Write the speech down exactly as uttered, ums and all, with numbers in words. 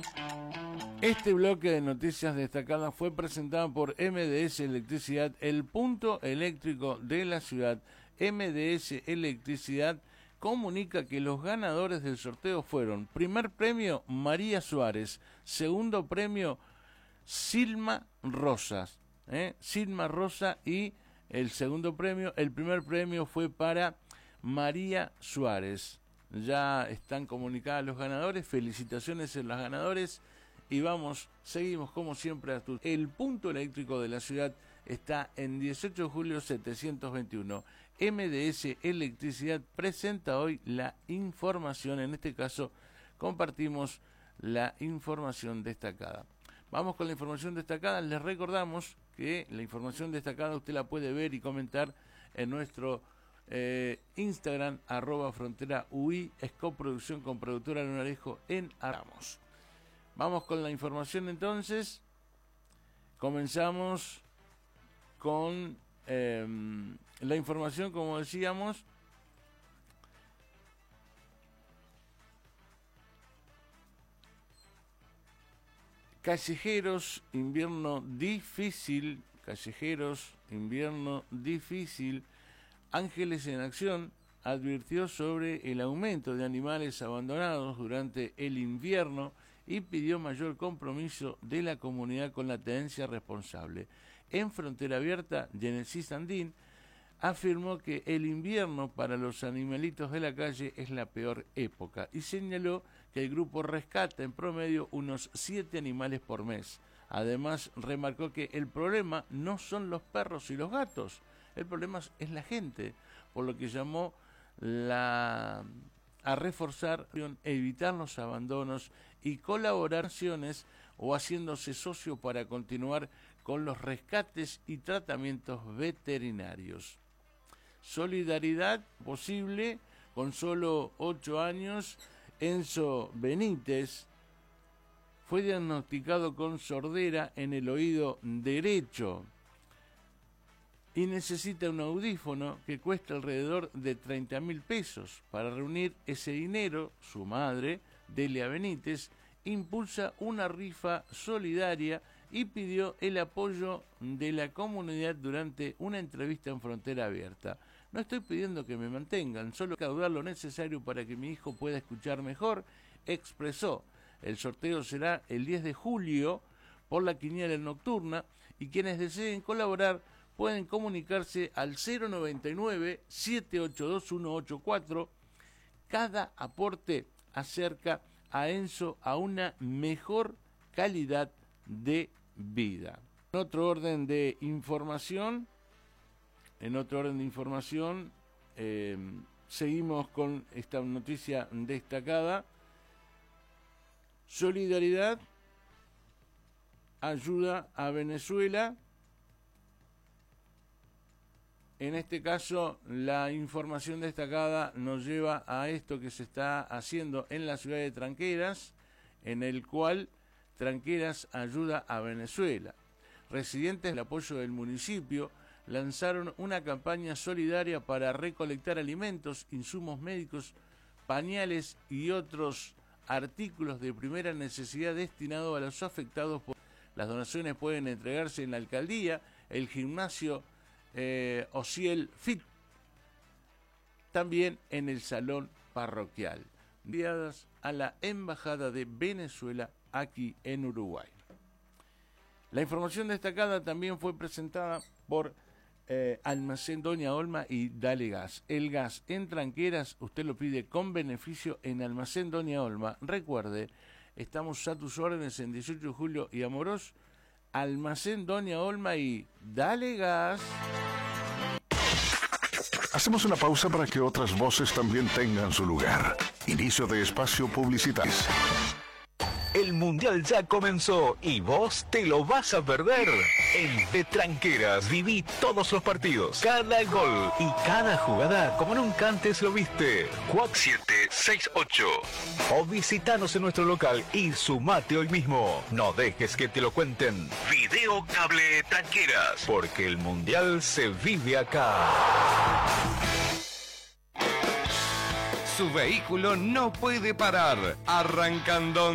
Este bloque de noticias destacadas fue presentado por M D S Electricidad, el punto eléctrico de la ciudad. M D S Electricidad comunica que los ganadores del sorteo fueron: primer premio María Suárez, segundo premio Silma Rosas, ¿eh? Silma Rosa, y el segundo premio, el primer premio fue para María Suárez. Ya están comunicados los ganadores, felicitaciones a los ganadores. Y vamos, seguimos como siempre. El punto eléctrico de la ciudad está en dieciocho de julio setecientos veintiuno. M D S Electricidad presenta hoy la información. En este caso compartimos la información destacada. Vamos con la información destacada. Les recordamos que la información destacada usted la puede ver y comentar en nuestro eh, Instagram, arroba frontera U I, es coproducción con productora Lunarejo en Aramos. Vamos con la información entonces. Comenzamos con eh, la información, como decíamos. Callejeros, invierno difícil. Callejeros, invierno difícil. Ángeles en Acción advirtió sobre el aumento de animales abandonados durante el invierno y pidió mayor compromiso de la comunidad con la tenencia responsable. En Frontera Abierta, Genesis Andín afirmó que el invierno para los animalitos de la calle es la peor época y señaló que el grupo rescata en promedio unos siete animales por mes. Además, remarcó que el problema no son los perros y los gatos, el problema es la gente, por lo que llamó la... a reforzar, evitar los abandonos y colaboraciones o haciéndose socio para continuar con los rescates y tratamientos veterinarios. Solidaridad posible. Con solo ocho años, Enzo Benítez fue diagnosticado con sordera en el oído derecho y necesita un audífono que cuesta alrededor de treinta mil pesos. Para reunir ese dinero, su madre, Delia Benítez, impulsa una rifa solidaria y pidió el apoyo de la comunidad durante una entrevista en Frontera Abierta. No estoy pidiendo que me mantengan, solo recaudar lo necesario para que mi hijo pueda escuchar mejor, expresó. El sorteo será el diez de julio por la quiniela nocturna y quienes deseen colaborar pueden comunicarse al cero noventa y nueve, siete ocho dos, uno ocho cuatro. Cada aporte acerca a Enzo a una mejor calidad de vida. En otro orden de información, en otro orden de información, eh, seguimos con esta noticia destacada. Solidaridad ayuda a Venezuela. En este caso, la información destacada nos lleva a esto que se está haciendo en la ciudad de Tranqueras, en el cual Tranqueras ayuda a Venezuela. Residentes del apoyo del municipio lanzaron una campaña solidaria para recolectar alimentos, insumos médicos, pañales y otros artículos de primera necesidad destinados a los afectados por... Las donaciones pueden entregarse en la alcaldía, el gimnasio Eh, Ociel Fit, también en el salón parroquial, enviadas a la Embajada de Venezuela aquí en Uruguay. La información destacada también fue presentada por eh, Almacén Doña Olma y Dale Gas. El gas en Tranqueras usted lo pide con beneficio en Almacén Doña Olma. Recuerde, estamos a tus órdenes en dieciocho de julio y Amorós. Almacén Doña Olma y Dale Gas. Hacemos una pausa para que otras voces también tengan su lugar. Inicio de espacio publicitario. El Mundial ya comenzó y vos te lo vas a perder. En The Tranqueras viví todos los partidos, cada gol y cada jugada como nunca antes lo viste. cuatro siete seis ocho. O visitanos en nuestro local y sumate hoy mismo. No dejes que te lo cuenten. Video Cable Tranqueras, porque el Mundial se vive acá. Su vehículo no puede parar. Arrancando